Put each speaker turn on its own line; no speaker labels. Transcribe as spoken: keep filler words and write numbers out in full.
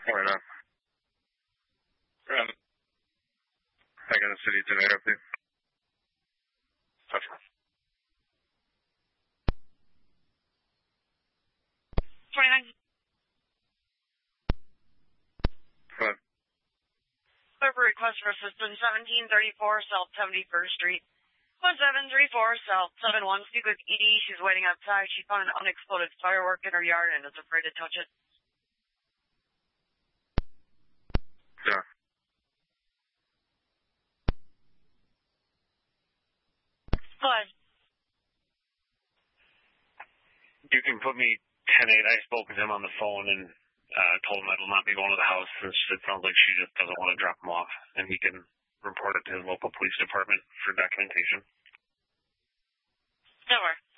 Why not? Um, I got a city tonight up there. Okay.
twenty-nine.
What?
Server request for assistance, seventeen thirty-four South seventy-first Street. one seven three four South seven one. Speak with Edie. She's waiting outside. She found an unexploded firework in her yard and is afraid to touch it.
Yeah.
What?
You can put me ten eight. I spoke with him on the phone and uh, told him I will not be going to the house since it sounds like she just doesn't want to drop him off. And he can report it to his local police department for documentation.
Never.